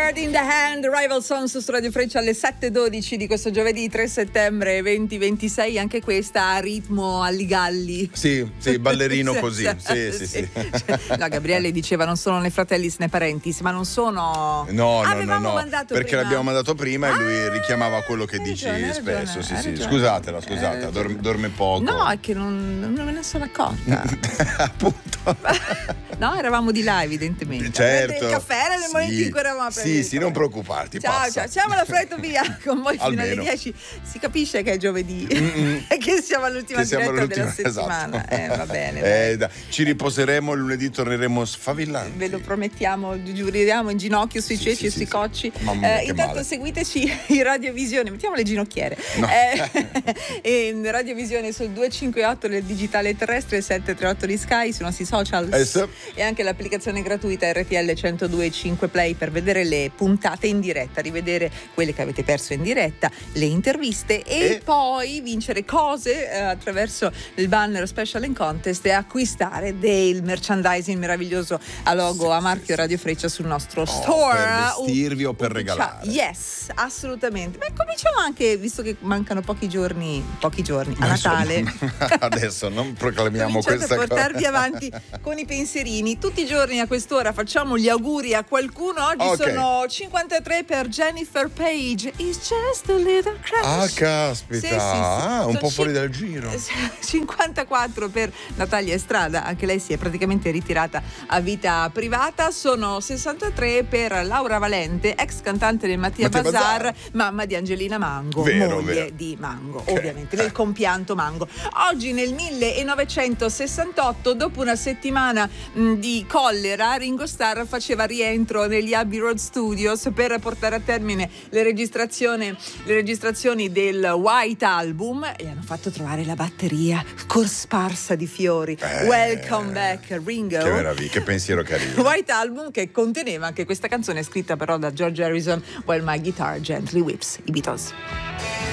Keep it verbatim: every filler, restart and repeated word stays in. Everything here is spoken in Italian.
Bird in the Hand, Rival Song su Radio Freccia alle sette e dodici di questo giovedì tre settembre duemilaventisei, anche questa a ritmo alligalli. Sì, sì, ballerino così. Sì, sì, sì. Cioè, no, Gabriele diceva non sono né fratelli né parenti, ma non sono. No, no, Avevamo no, no, mandato perché prima. l'abbiamo mandato prima e lui Ah, richiamava quello che hai dici ragione, hai spesso. ragione, Sì, hai sì. ragione. Scusatela, scusate, dorme, dorme poco. No, è che non, non me ne sono accorta. Appunto. No, eravamo di là evidentemente. Certo. Il caffè era nel Sì. momento in cui eravamo a prendere Sì, il sì, caffè. non preoccuparti. Ciao, passa. ciao, facciamo la fretta via con voi fino alle Almeno. dieci. Si capisce che è giovedì e che siamo all'ultima Che siamo diretta all'ultima- della settimana. esatto. Eh, va bene. Eh, dai, ci riposeremo lunedì, torneremo sfavillanti. Ve lo promettiamo, giuriamo in ginocchio sui Sì, ceci sì, e sì, sui sì. cocci. Mamma mia, Eh, che intanto male. seguiteci in radiovisione, mettiamo le ginocchiere. No. Eh, in radiovisione sul duecentocinquantotto del digitale terrestre, il settecentotrentotto di Sky, sui nostri social Eh, sì. e anche l'applicazione gratuita R T L centodue e cinque Play per vedere le puntate in diretta, rivedere quelle che avete perso in diretta, le interviste e, E? poi vincere cose eh, attraverso il banner Special and Contest e acquistare del merchandising meraviglioso a logo, Sì, a marchio sì, sì. Radio Freccia sul nostro Oh, store. per vestirvi o per Ufficia- regalare. Yes, assolutamente. Beh, cominciamo anche, visto che mancano pochi giorni, pochi giorni a Ma Natale. insomma, adesso non proclamiamo Cominciate questa a portarvi cosa. avanti con i pensierini. Tutti i giorni a quest'ora facciamo gli auguri a qualcuno. Oggi Ok. sono cinquantatré per Jennifer Page. It's just a little crush. Ah, caspita. Sì, sì, sì. Ah, un Sono po' fuori cin- dal giro. cinquantaquattro per Natalia Estrada, anche lei si è praticamente ritirata a vita privata. Sono sessantatré per Laura Valente, ex cantante del Mattia, Mattia Bazar, Bazar. mamma di Angelina Mango, Vero, moglie vero. di Mango, Ok. ovviamente, del compianto Mango. Oggi nel millenovecentosessantotto, dopo una settimana mh, di collera, Ringo Starr faceva rientro negli Abbey Road Studios per portare a termine le registrazioni, le registrazioni del White Album e hanno fatto trovare la batteria cosparsa di fiori. Eh, Welcome back Ringo. Che meraviglia, che pensiero carino. White Album che conteneva anche questa canzone scritta però da George Harrison, While My Guitar Gently Weeps, i Beatles.